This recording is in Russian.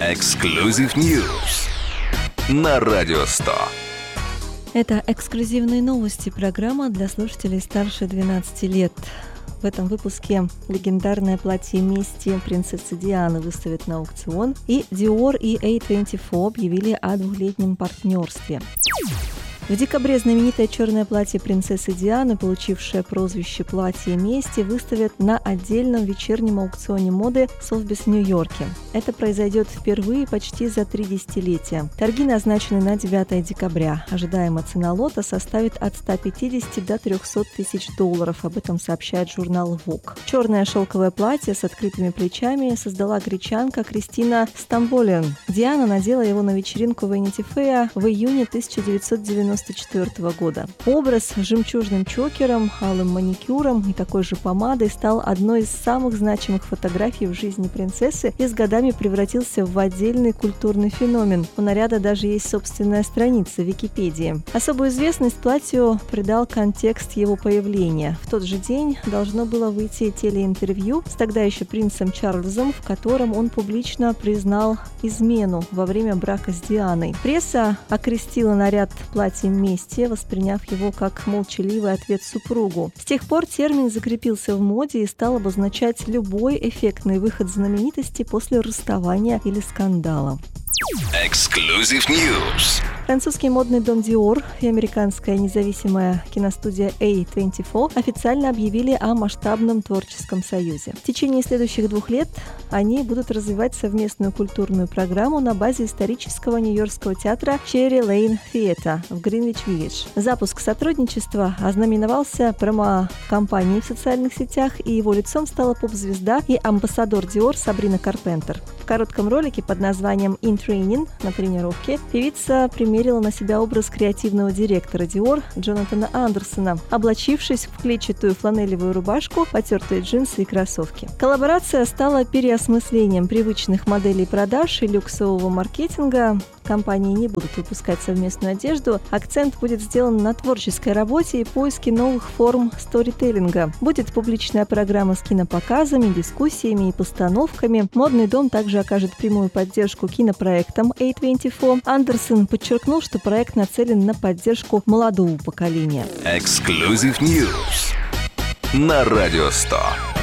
Exclusive News на Радио 100. Это эксклюзивные новости, программа для слушателей старше 12 лет. В этом выпуске легендарное платье мести принцессы Дианы выставят на аукцион, и Dior и A24 объявили о двухлетнем партнерстве. В декабре знаменитое черное платье принцессы Дианы, получившее прозвище «Платье мести», выставят на отдельном вечернем аукционе моды Sotheby's в Нью-Йорке. Это произойдет впервые почти за 3 десятилетия. Торги назначены на 9 декабря. Ожидаемая цена лота составит от 150 до 300 тысяч долларов. Об этом сообщает журнал Vogue. Черное шелковое платье с открытыми плечами создала гречанка Кристина Стамболиан. Диана надела его на вечеринку Vanity Fair в июне 1994 года. Образ с жемчужным чокером, алым маникюром и такой же помадой стал одной из самых значимых фотографий в жизни принцессы и с годами превратился в отдельный культурный феномен. У наряда даже есть собственная страница в Википедии. Особую известность платью придал контекст его появления. В тот же день должно было выйти телеинтервью с тогда еще принцем Чарльзом, в котором он публично признал измену во время брака с Дианой. Пресса окрестила наряд платьем мести, восприняв его как молчаливый ответ супругу. С тех пор термин закрепился в моде и стал обозначать любой эффектный выход знаменитости после расставания или скандала. Exclusive News. Французский модный дом Dior и американская независимая киностудия A24 официально объявили о масштабном творческом союзе. В течение следующих 2 лет они будут развивать совместную культурную программу на базе исторического нью-йоркского театра Cherry Lane Theatre в Гринвич-Виллидж. Запуск сотрудничества ознаменовался промо-кампанией в социальных сетях, и его лицом стала поп-звезда и амбассадор Dior Сабрина Карпентер. В коротком ролике под названием «In Training» на тренировке певица примерила на себя образ креативного директора Dior Джонатана Андерсона, облачившись в клетчатую фланелевую рубашку, потертые джинсы и кроссовки. Коллаборация стала переосмыслением привычных моделей продаж и люксового маркетинга. Компании не будут выпускать совместную одежду. Акцент будет сделан на творческой работе и поиске новых форм сторителлинга. Будет публичная программа с кинопоказами, дискуссиями и постановками. Модный дом также окажет прямую поддержку кинопроектам A24. Андерсон подчеркнул, что проект нацелен на поддержку молодого поколения. Exclusive News на Радио 100.